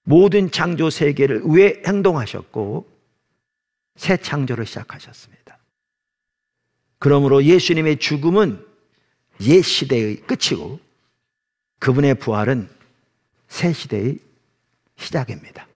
모든 창조 세계를 위해 행동하셨고 새 창조를 시작하셨습니다. 그러므로 예수님의 죽음은 옛 시대의 끝이고 그분의 부활은 새 시대의 시작입니다.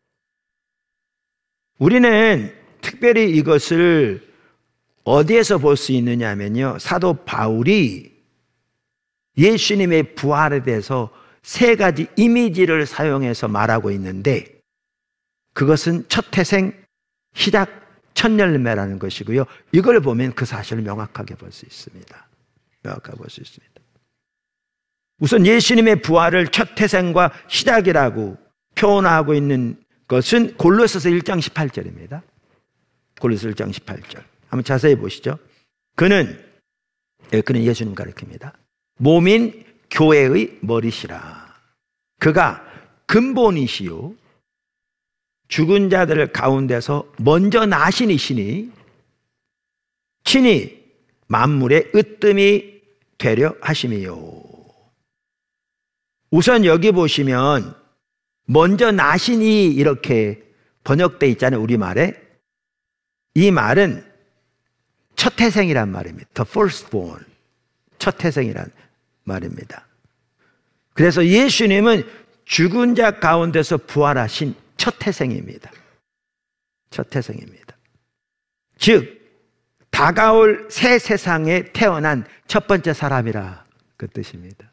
우리는 특별히 이것을 어디에서 볼 수 있느냐 하면요, 사도 바울이 예수님의 부활에 대해서 세 가지 이미지를 사용해서 말하고 있는데, 그것은 첫 태생, 시작, 첫 열매라는 것이고요. 이걸 보면 그 사실을 명확하게 볼 수 있습니다. 명확하게 볼 수 있습니다. 우선 예수님의 부활을 첫 태생과 시작이라고 표현하고 있는 것은 골로새서 1장 18절입니다. 골로새서 1장 18절. 한번 자세히 보시죠. 그는 예수님 가리킵니다. 몸인 교회의 머리시라. 그가 근본이시요 죽은 자들 가운데서 먼저 나신 이시니 친히 만물의 으뜸이 되려 하심이요. 우선 여기 보시면 먼저 나신이 이렇게 번역되어 있잖아요, 우리말에. 이 말은 첫 태생이란 말입니다. The firstborn. 첫 태생이란 말입니다. 그래서 예수님은 죽은 자 가운데서 부활하신 첫 태생입니다. 첫 태생입니다. 즉 다가올 새 세상에 태어난 첫 번째 사람이라 그 뜻입니다.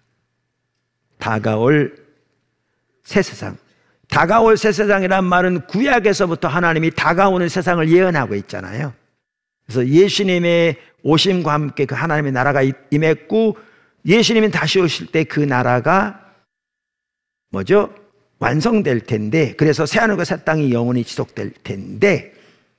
다가올 새 세상. 다가올 새 세상이란 말은 구약에서부터 하나님이 다가오는 세상을 예언하고 있잖아요. 그래서 예수님의 오심과 함께 그 하나님의 나라가 임했고, 예수님이 다시 오실 때 그 나라가 뭐죠? 완성될 텐데, 그래서 새하늘과 새 땅이 영원히 지속될 텐데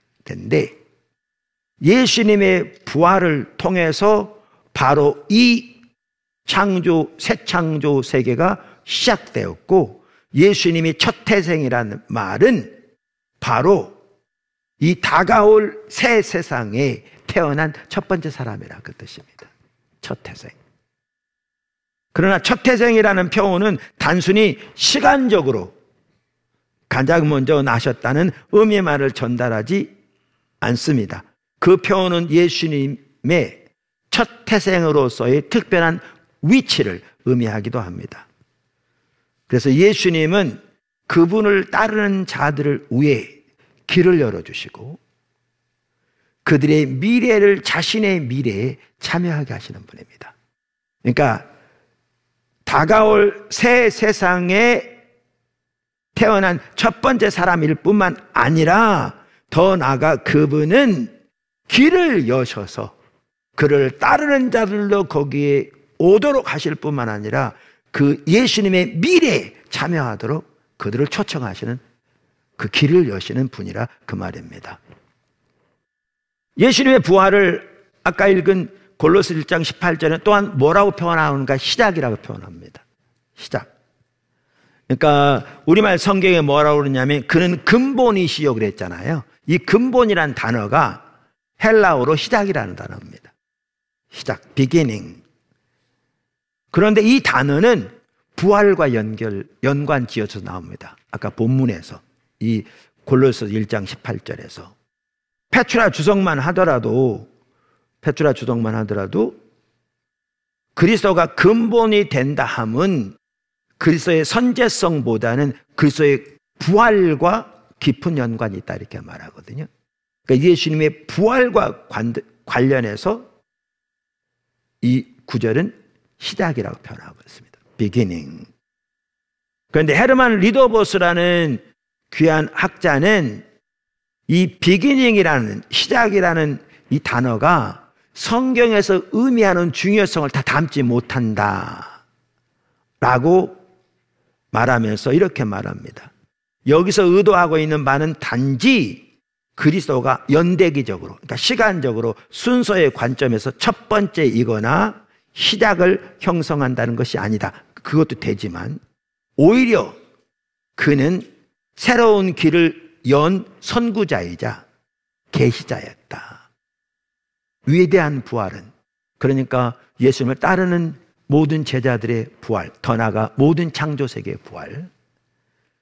예수님의 부활을 통해서 바로 이 새 창조 세계가 시작되었고, 예수님이 첫 태생이라는 말은 바로 이 다가올 새 세상에 태어난 첫 번째 사람이라 그 뜻입니다. 첫 태생. 그러나 첫 태생이라는 표현은 단순히 시간적으로 가장 먼저 나셨다는 의미의 말을 전달하지 않습니다. 그 표현은 예수님의 첫 태생으로서의 특별한 위치를 의미하기도 합니다. 그래서 예수님은 그분을 따르는 자들을 위해 길을 열어주시고 그들의 미래를 자신의 미래에 참여하게 하시는 분입니다. 그러니까 다가올 새 세상에 태어난 첫 번째 사람일 뿐만 아니라 더 나아가 그분은 길을 여셔서 그를 따르는 자들도 거기에 오도록 하실 뿐만 아니라 그 예수님의 미래에 참여하도록 그들을 초청하시는 그 길을 여시는 분이라 그 말입니다. 예수님의 부활을 아까 읽은 골로새 1장 18절에 또한 뭐라고 표현하는가? 시작이라고 표현합니다. 시작. 그러니까 우리말 성경에 뭐라고 그러냐면 그는 근본이시요 그랬잖아요. 이 근본이란 단어가 헬라어로 시작이라는 단어입니다. 시작, beginning. 그런데 이 단어는 부활과 연관 지어서 나옵니다. 아까 본문에서 이 골로새 1장 18절에서 페트라 주석만 하더라도 그리스도가 근본이 된다 함은 그리스도의 선제성보다는 그리스도의 부활과 깊은 연관이 있다 이렇게 말하거든요. 그러니까 예수님의 부활과 관련해서 이 구절은 시작이라고 표현하고 있습니다. beginning. 그런데 헤르만 리더보스라는 귀한 학자는 이 beginning이라는 시작이라는 이 단어가 성경에서 의미하는 중요성을 다 담지 못한다 라고 말하면서 이렇게 말합니다. 여기서 의도하고 있는 바는 단지 그리스도가 연대기적으로, 그러니까 시간적으로 순서의 관점에서 첫 번째이거나 시작을 형성한다는 것이 아니다. 그것도 되지만 오히려 그는 새로운 길을 연 선구자이자 계시자였다. 위대한 부활은, 그러니까 예수님을 따르는 모든 제자들의 부활, 더 나아가 모든 창조세계의 부활,